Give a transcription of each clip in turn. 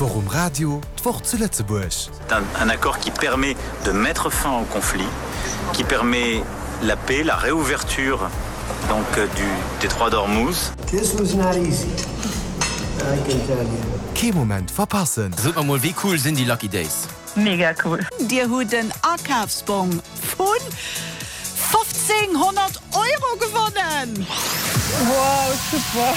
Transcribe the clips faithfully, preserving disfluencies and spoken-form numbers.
Forum Radio, Fort zu Lützeburg. Un, un accord qui permet de mettre fin au conflit, qui permet la paix, la réouverture donc, du détroit d'Ormuz. This was not easy. I can tell you. Kein Moment verpassen. Sag mal, wie cool sind die Lucky Days? Mega cool. Dir hu den Arkaufsbon von fünfzehnhundert Euro gewonnen. Wow, super.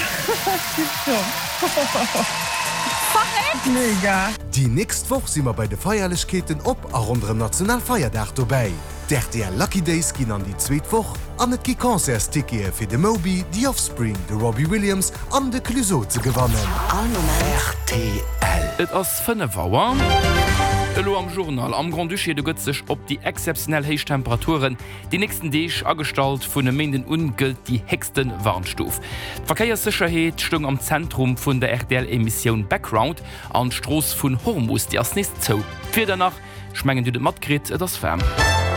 Verrückt. Mega. Die nächste Woche sind wir bei den Feierlichkeiten op a unserem Nationalfeiertag dabei. Der der Lucky Days gehen an die zweite Woche an et gi Konzertsticker für de Moby, die Offspring, de Robbie Williams an de Clouseau zu gewinnen. R T L. Et ass fünf Uhr. Hallo am Journal. Am Grand Duché de gëtt sech op die exceptionell heich Temperaturen die nächsten Deeg astalt vun de Minden ungelt die hexten Warnstof. Verkeierssicherheet stung am Zentrum vun der R D L-Emission Background an Stroos vun Hormus, die ass nest zo. Vier danach schmengen du de Matkrit et ass ferm.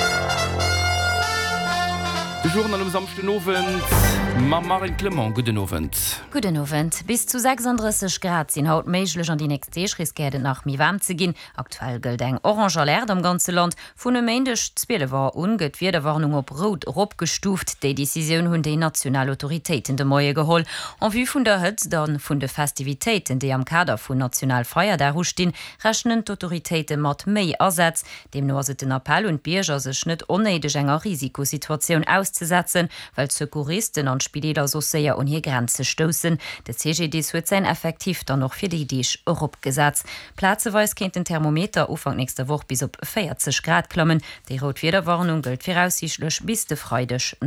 De Journal am Samstenowen ma Marin Clement, guten Abend. Guten Abend. Bis zu sechsunddreißig Grad sind haut méiglech an die nächste Deeg riskiert nach mi warm ze ginn. Aktuell gilt eng oranger Alert am ganze Land. Vun dem Mändech Spiele war ungët wie der Warnung op Rot opgestuft. Die Decision hunn die nationale Autoritäten de Moie geholl. An wie vun der Hëtz dann vun de Festivitäten, die am Kader vun Nationalfeier der Rustin rechnen d'Autoritäten mat méi ersetz. Dem nur se den Appell und Bierger sech net onneideg enger Risikosituation auszusetzen, weil Sekuristen an Spideler so sehr un hier Grenze stoßen. Der C G D wird sein effektiv dann noch für die Disch Europgesetz. Platzeweis kennt den Thermometer Ufang nächste Woche bis op vierzig Grad klammen. Die Rotwetterwarnung gilt voraussichtlich bis de Freitag